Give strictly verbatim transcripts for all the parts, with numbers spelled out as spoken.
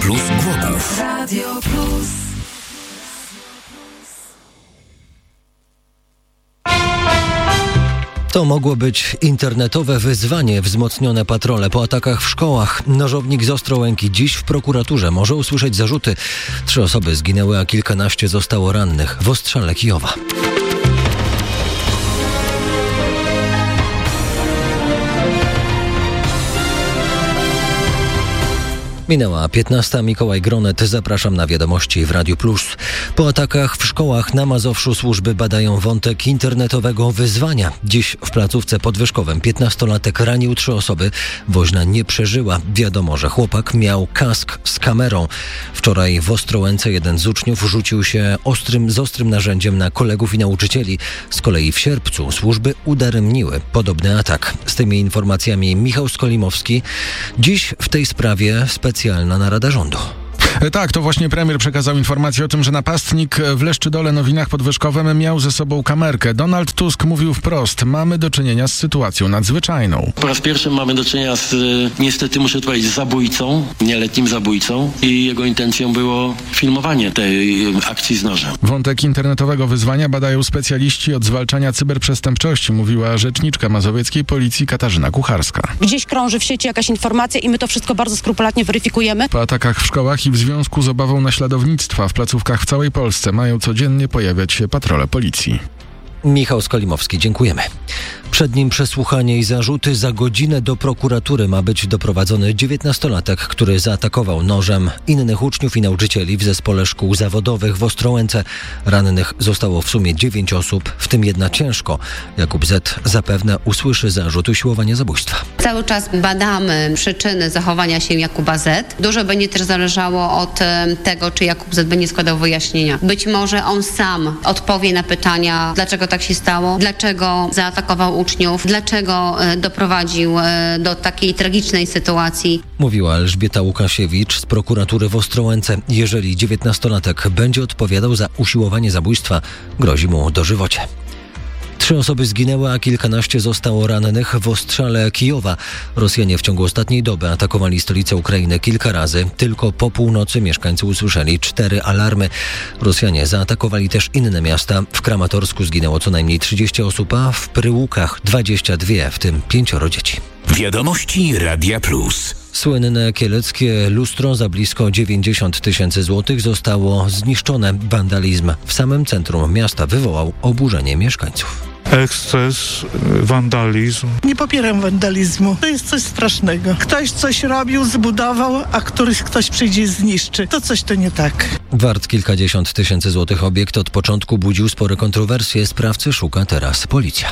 Plus Głogów. Radio Plus. To mogło być internetowe wyzwanie, wzmocnione patrole po atakach w szkołach. Nożownik z Ostrołęki dziś w prokuraturze może usłyszeć zarzuty. Trzy osoby zginęły, a kilkanaście zostało rannych w ostrzale Kijowa. Minęła piętnasta. Mikołaj Gronet. Zapraszam na wiadomości w Radiu Plus. Po atakach w szkołach na Mazowszu służby badają wątek internetowego wyzwania. Dziś w placówce pod Wyszkowem piętnastolatek ranił trzy osoby. Woźna nie przeżyła. Wiadomo, że chłopak miał kask z kamerą. Wczoraj w Ostrołęce jeden z uczniów rzucił się ostrym, z ostrym narzędziem na kolegów i nauczycieli. Z kolei w sierpcu służby udaremniły podobny atak. Z tymi informacjami Michał Skolimowski. Dziś w tej sprawie specjalna narada rządu. Tak, to właśnie premier przekazał informację o tym, że napastnik w Leszczydole-Nowinach pod Wyszkowem miał ze sobą kamerkę. Donald Tusk mówił wprost: mamy do czynienia z sytuacją nadzwyczajną. Po raz pierwszy mamy do czynienia z, niestety muszę tu powiedzieć, zabójcą, nieletnim zabójcą, i jego intencją było filmowanie tej akcji z nożem. Wątek internetowego wyzwania badają specjaliści od zwalczania cyberprzestępczości, mówiła rzeczniczka mazowieckiej policji Katarzyna Kucharska. Gdzieś krąży w sieci jakaś informacja i my to wszystko bardzo skrupulatnie weryfikujemy. Po atakach w szkołach i w związku z obawą naśladownictwa w placówkach w całej Polsce mają codziennie pojawiać się patrole policji. Michał Skolimowski, dziękujemy. Przed nim przesłuchanie i zarzuty. Za godzinę do prokuratury ma być doprowadzony dziewiętnastolatek, który zaatakował nożem innych uczniów i nauczycieli w zespole szkół zawodowych w Ostrołęce. Rannych zostało w sumie dziewięć osób, w tym jedna ciężko. Jakub Z. zapewne usłyszy zarzut usiłowania zabójstwa. Cały czas badamy przyczyny zachowania się Jakuba Z. Dużo będzie też zależało od tego, czy Jakub Z. będzie składał wyjaśnienia. Być może on sam odpowie na pytania, dlaczego tak się stało, dlaczego zaatakował uczniów, dlaczego doprowadził do takiej tragicznej sytuacji. Mówiła Elżbieta Łukasiewicz z prokuratury w Ostrołęce. Jeżeli dziewiętnastolatek będzie odpowiadał za usiłowanie zabójstwa, grozi mu dożywocie. Trzy osoby zginęły, a kilkanaście zostało rannych w ostrzale Kijowa. Rosjanie w ciągu ostatniej doby atakowali stolicę Ukrainy kilka razy. Tylko po północy mieszkańcy usłyszeli cztery alarmy. Rosjanie zaatakowali też inne miasta. W Kramatorsku zginęło co najmniej trzydzieści osób, a w Pryłukach dwadzieścia dwa, w tym pięcioro dzieci. Wiadomości Radia Plus. Słynne kieleckie lustro za blisko dziewięćdziesiąt tysięcy złotych zostało zniszczone. Wandalizm w samym centrum miasta wywołał oburzenie mieszkańców. Eksces, wandalizm. Nie popieram wandalizmu. To jest coś strasznego. Ktoś coś robił, zbudował, a któryś ktoś przyjdzie i zniszczy. To coś to nie tak. Wart kilkadziesiąt tysięcy złotych obiekt od początku budził spore kontrowersje. Sprawcy szuka teraz policja.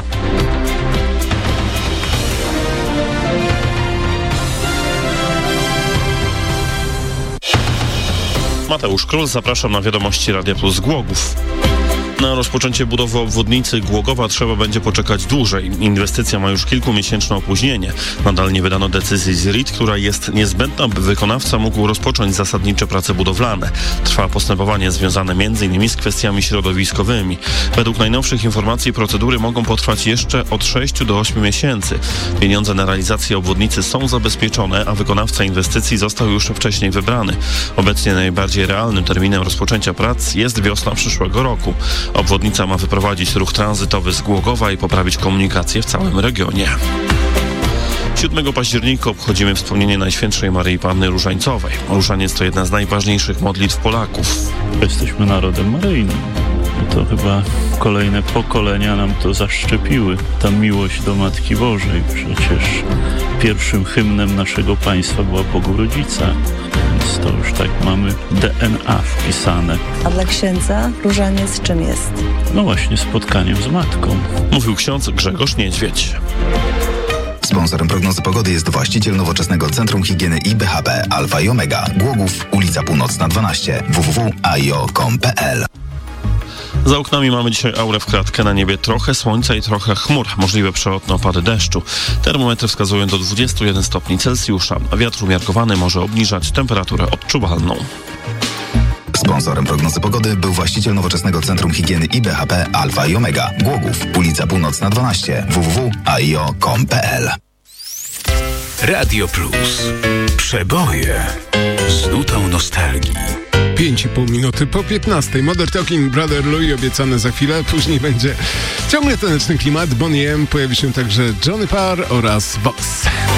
Mateusz Król, zapraszam na wiadomości Radia Plus Głogów. Na rozpoczęcie budowy obwodnicy Głogowa trzeba będzie poczekać dłużej. Inwestycja ma już kilkumiesięczne opóźnienie. Nadal nie wydano decyzji z R I T, która jest niezbędna, by wykonawca mógł rozpocząć zasadnicze prace budowlane. Trwa postępowanie związane między innymi z kwestiami środowiskowymi. Według najnowszych informacji procedury mogą potrwać jeszcze od sześciu do ośmiu miesięcy. Pieniądze na realizację obwodnicy są zabezpieczone, a wykonawca inwestycji został już wcześniej wybrany. Obecnie najbardziej realnym terminem rozpoczęcia prac jest wiosna przyszłego roku. Obwodnica ma wyprowadzić ruch tranzytowy z Głogowa i poprawić komunikację w całym regionie. siódmego października obchodzimy wspomnienie Najświętszej Maryi Panny Różańcowej. Różaniec to jedna z najważniejszych modlitw Polaków. Jesteśmy narodem maryjnym. To chyba kolejne pokolenia nam to zaszczepiły. Ta miłość do Matki Bożej. Przecież pierwszym hymnem naszego państwa była Bogorodzica. Więc to już tak mamy D N A wpisane. A dla księdza różaniec czym jest? No właśnie, spotkaniem z Matką. Mówił ksiądz Grzegorz Niedźwiedź. Sponsorem prognozy pogody jest właściciel nowoczesnego Centrum Higieny i B H P Alfa i Omega. Głogów, ulica Północna dwanaście, w w w kropka a i o kropka com kropka p l. Za oknami mamy dzisiaj aurę w kratkę. Na niebie trochę słońca i trochę chmur. Możliwe przelotne opady deszczu. Termometry wskazują do dwudziestu jeden stopni Celsjusza. Wiatr umiarkowany może obniżać temperaturę odczuwalną. Sponsorem prognozy pogody był właściciel nowoczesnego Centrum Higieny i B H P Alfa i Omega. Głogów, ulica Północna dwanaście, w w w kropka a i o kropka com kropka p l. Radio Plus. Przeboje. Z nutą nostalgii. pięć i pół minuty po piętnastej. Modern Talking, Brother Louie obiecane za chwilę. Później będzie ciągle taneczny klimat. Bonnie M. Pojawi się także Johnny Parr oraz Vox.